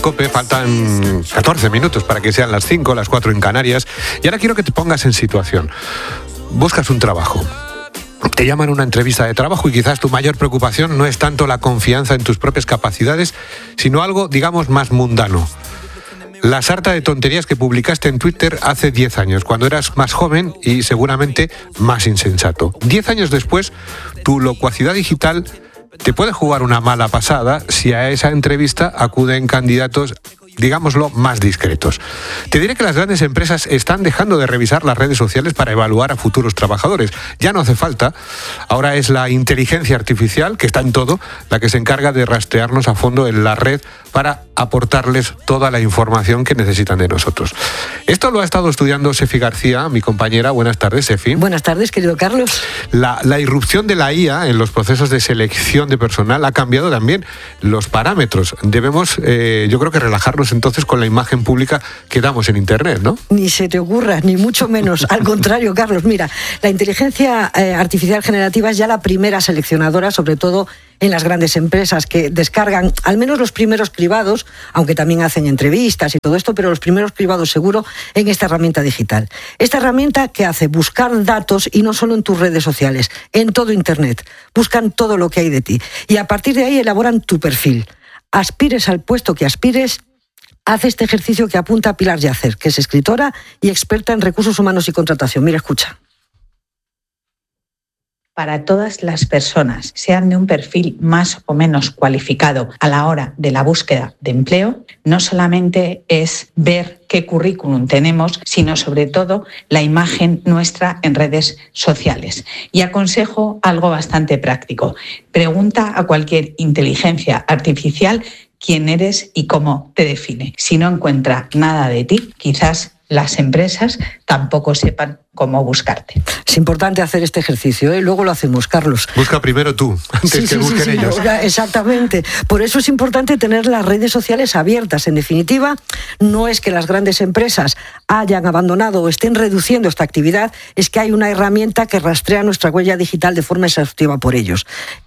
COPE. Faltan 14 minutos para que sean las 5, las 4 en Canarias. Y ahora quiero que te pongas en situación. Buscas un trabajo. Te llaman a una entrevista de trabajo y quizás tu mayor preocupación no es tanto la confianza en tus propias capacidades, sino algo, digamos, más mundano. La sarta de tonterías que publicaste en Twitter hace 10 años, cuando eras más joven y seguramente más insensato. 10 años después, tu locuacidad digital te puede jugar una mala pasada si a esa entrevista acuden candidatos, digámoslo, más discretos. Te diré que las grandes empresas están dejando de revisar las redes sociales para evaluar a futuros trabajadores. Ya no hace falta. Ahora es la inteligencia artificial, que está en todo, la que se encarga de rastrearnos a fondo en la red para aportarles toda la información que necesitan de nosotros. Esto lo ha estado estudiando Sefi García, mi compañera. Buenas tardes, Sefi. Buenas tardes, querido Carlos. La irrupción de la IA en los procesos de selección de personal ha cambiado también los parámetros. Debemos, yo creo que relajarnos entonces con la imagen pública que damos en Internet, ¿no? Ni se te ocurra, ni mucho menos. Al contrario, Carlos, mira, la inteligencia artificial generativa es ya la primera seleccionadora, sobre todo en las grandes empresas, que descargan, al menos los primeros cribados, aunque también hacen entrevistas y todo esto, pero los primeros cribados seguro en esta herramienta digital. Esta herramienta que hace buscar datos, y no solo en tus redes sociales, en todo Internet. Buscan todo lo que hay de ti. Y a partir de ahí elaboran tu perfil. Aspires al puesto que aspires, hace este ejercicio que apunta a Pilar Yacer, que es escritora y experta en recursos humanos y contratación. Mira, escucha. Para todas las personas, sean de un perfil más o menos cualificado a la hora de la búsqueda de empleo, no solamente es ver qué currículum tenemos, sino sobre todo la imagen nuestra en redes sociales. Y aconsejo algo bastante práctico. Pregunta a cualquier inteligencia artificial quién eres y cómo te define. Si no encuentra nada de ti, quizás las empresas tampoco sepan cómo buscarte. Es importante hacer este ejercicio, ¿eh? Luego lo hacemos, Carlos. Busca primero tú, antes que busquen ellos. Exactamente. Por eso es importante tener las redes sociales abiertas. En definitiva, no es que las grandes empresas hayan abandonado o estén reduciendo esta actividad, es que hay una herramienta que rastrea nuestra huella digital de forma exhaustiva por ellos.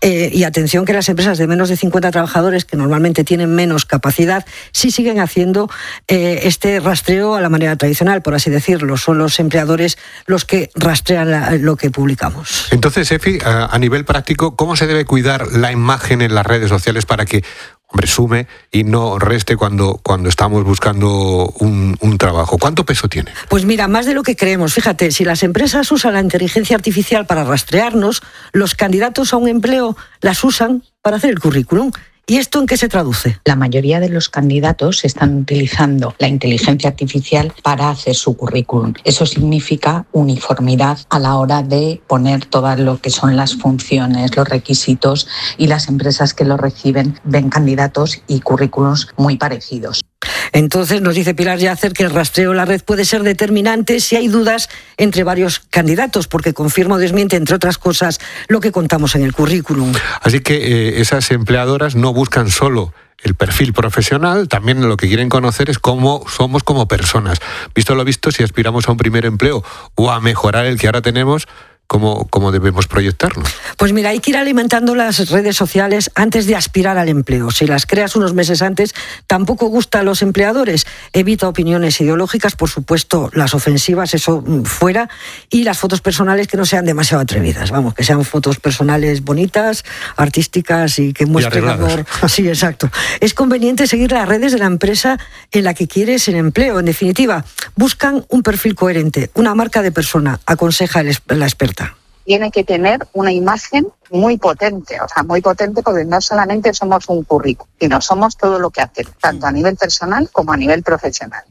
Y atención, que las empresas de menos de 50 trabajadores, que normalmente tienen menos capacidad, sí siguen haciendo este rastreo a la manera tradicional, por así decirlo. Son los empleadores los que rastrean lo que publicamos. Entonces, Efi, a nivel práctico, ¿cómo se debe cuidar la imagen en las redes sociales para que, hombre, sume y no reste cuando estamos buscando un trabajo? ¿Cuánto peso tiene? Pues mira, más de lo que creemos. Fíjate, si las empresas usan la inteligencia artificial para rastrearnos, los candidatos a un empleo las usan para hacer el currículum. ¿Y esto en qué se traduce? La mayoría de los candidatos están utilizando la inteligencia artificial para hacer su currículum. Eso significa uniformidad a la hora de poner todo lo que son las funciones, los requisitos, y las empresas que lo reciben ven candidatos y currículums muy parecidos. Entonces nos dice Pilar Yacer que el rastreo en la red puede ser determinante si hay dudas entre varios candidatos, porque confirma o desmiente, entre otras cosas, lo que contamos en el currículum. Así que esas empleadoras no buscan solo el perfil profesional, también lo que quieren conocer es cómo somos como personas. Visto lo visto, si aspiramos a un primer empleo o a mejorar el que ahora tenemos, ¿Cómo debemos proyectarnos? Pues mira, hay que ir alimentando las redes sociales antes de aspirar al empleo. Si las creas unos meses antes, tampoco gusta a los empleadores. Evita opiniones ideológicas, por supuesto, las ofensivas, eso fuera, y las fotos personales que no sean demasiado atrevidas. Vamos, que sean fotos personales bonitas, artísticas y que muestren amor. Sí, exacto. Es conveniente seguir las redes de la empresa en la que quieres el empleo. En definitiva, buscan un perfil coherente, una marca de persona, aconseja la experta. Tiene que tener una imagen muy potente, porque no solamente somos un currículum, sino somos todo lo que hacemos, tanto a nivel personal como a nivel profesional.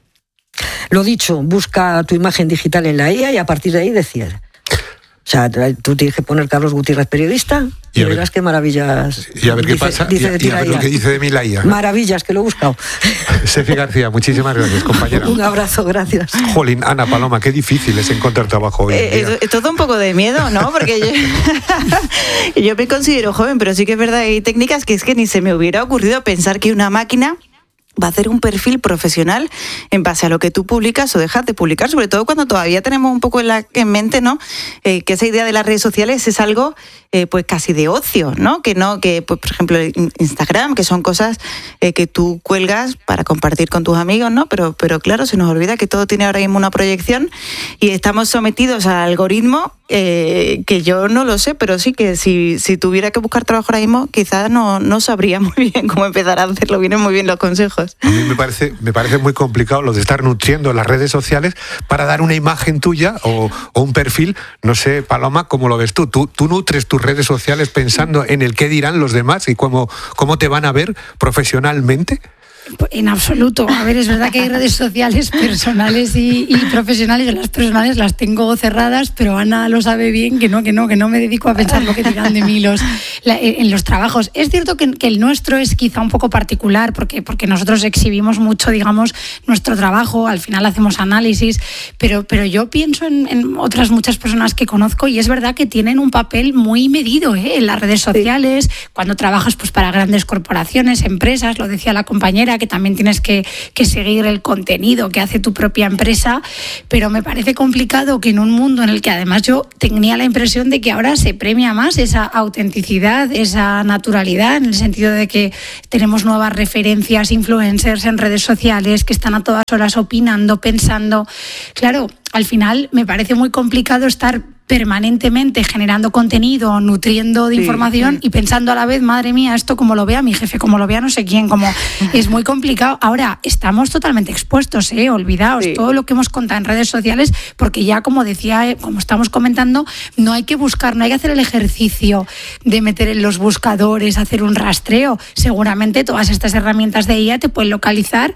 Lo dicho, busca tu imagen digital en la IA y a partir de ahí decide. O sea, tú tienes que poner Carlos Gutiérrez periodista y verás qué maravillas. Y a ver qué pasa, y a ver lo que dice de mí la IA. Maravillas, que lo he buscado. Sefi García, muchísimas gracias, compañera. Un abrazo, gracias. Jolín, Ana Paloma, qué difícil es encontrar trabajo hoy en día. Es todo un poco de miedo, ¿no? Porque yo me considero joven, pero sí que es verdad, hay técnicas que es que ni se me hubiera ocurrido pensar que una máquina va a hacer un perfil profesional en base a lo que tú publicas o dejas de publicar, sobre todo cuando todavía tenemos un poco en mente, ¿no? Que esa idea de las redes sociales es algo pues casi de ocio, ¿no? Que pues, por ejemplo, Instagram, que son cosas que tú cuelgas para compartir con tus amigos, ¿no? Pero claro, se nos olvida que todo tiene ahora mismo una proyección y estamos sometidos al algoritmo que yo no lo sé, pero sí que si tuviera que buscar trabajo ahora mismo, quizás no sabría muy bien cómo empezar a hacerlo. Vienen muy bien los consejos. A mí me parece muy complicado lo de estar nutriendo las redes sociales para dar una imagen tuya o un perfil. No sé, Paloma, ¿cómo lo ves tú? ¿Tú nutres tus redes sociales pensando en el qué dirán los demás y cómo te van a ver profesionalmente? En absoluto. A ver, es verdad que hay redes sociales personales y profesionales. Yo las personales las tengo cerradas, pero Ana lo sabe bien que no me dedico a pensar lo que dirán de mí en los trabajos. Es cierto que el nuestro es quizá un poco particular porque nosotros exhibimos mucho, digamos, nuestro trabajo, al final hacemos análisis, pero yo pienso en otras muchas personas que conozco y es verdad que tienen un papel muy medido en las redes sociales, sí. Cuando trabajas pues para grandes corporaciones, empresas, lo decía la compañera, que también tienes que seguir el contenido que hace tu propia empresa, pero me parece complicado que en un mundo en el que además yo tenía la impresión de que ahora se premia más esa autenticidad, esa naturalidad, en el sentido de que tenemos nuevas referencias, influencers en redes sociales que están a todas horas opinando, pensando. Claro, al final me parece muy complicado estar permanentemente generando contenido, nutriendo de información y pensando a la vez, madre mía, esto como lo vea mi jefe, como lo vea no sé quién, como es muy complicado. Ahora, estamos totalmente expuestos, olvidaos todo lo que hemos contado en redes sociales, porque ya, como decía, como estamos comentando, no hay que buscar, no hay que hacer el ejercicio de meter en los buscadores, hacer un rastreo. Seguramente todas estas herramientas de IA te pueden localizar.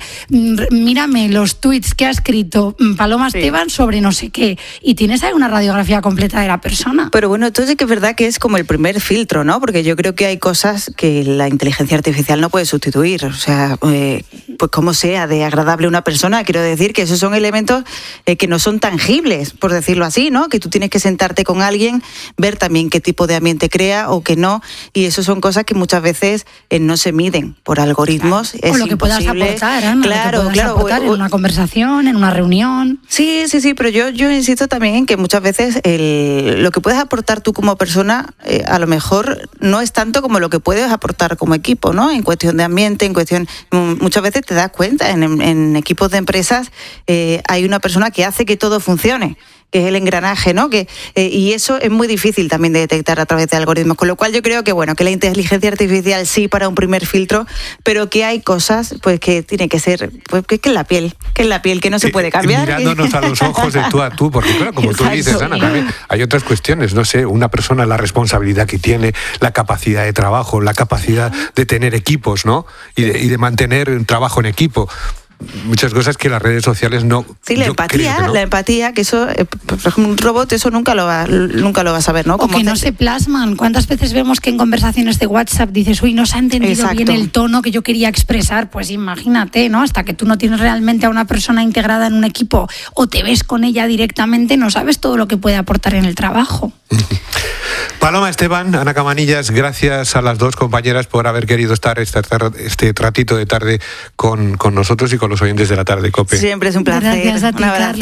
Mírame los tweets que ha escrito Paloma Esteban sobre no sé qué, y tienes ahí una radiografía completa de la persona. Pero bueno, entonces que es verdad que es como el primer filtro, ¿no? Porque yo creo que hay cosas que la inteligencia artificial no puede sustituir. O sea, pues como sea de agradable una persona, quiero decir que esos son elementos que no son tangibles, por decirlo así, ¿no? Que tú tienes que sentarte con alguien, ver también qué tipo de ambiente crea o que no, y eso son cosas que muchas veces no se miden por algoritmos. Claro. O lo que puedas aportar, Ana, claro, aportar en una conversación, en una reunión. Sí, pero yo insisto también en que muchas veces lo que puedes aportar tú como persona a lo mejor no es tanto como lo que puedes aportar como equipo, ¿no? En cuestión de ambiente, muchas veces te das cuenta, en equipos de empresas hay una persona que hace que todo funcione, que es el engranaje, ¿no? Y eso es muy difícil también de detectar a través de algoritmos, con lo cual yo creo que que la inteligencia artificial sí para un primer filtro, pero que hay cosas pues que tiene que ser, pues que es la piel, que no se puede cambiar. Mirándonos a los ojos de tú a tú, porque claro, como tú dices, Ana, también hay otras cuestiones, no sé, una persona, la responsabilidad que tiene, la capacidad de trabajo, la capacidad de tener equipos, ¿no? Y de mantener un trabajo en equipo. Muchas cosas que las redes sociales no. Sí, la empatía, que eso, por ejemplo, un robot eso nunca lo va a saber, ¿no? O que no se plasman. ¿Cuántas veces vemos que en conversaciones de WhatsApp dices, uy, no se ha entendido bien el tono que yo quería expresar? Pues imagínate, ¿no? Hasta que tú no tienes realmente a una persona integrada en un equipo o te ves con ella directamente, no sabes todo lo que puede aportar en el trabajo. Paloma Esteban, Ana Cabanillas, gracias a las dos compañeras por haber querido estar este ratito de tarde con nosotros y con los oyentes de La Tarde, COPE. Siempre es un placer. Gracias a ti, un abrazo. Carlos.